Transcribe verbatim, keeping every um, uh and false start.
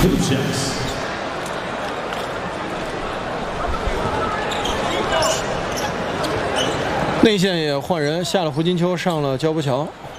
内线也换人，下了胡金秋，上了焦博乔。